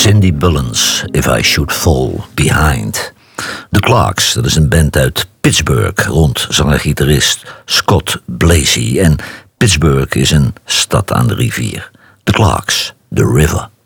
Cindy Bullens, If I Should Fall Behind. The Clarks, dat is een band uit Pittsburgh rond zanger-gitarist Scott Blasey. En Pittsburgh is een stad aan de rivier. The Clarks, The River.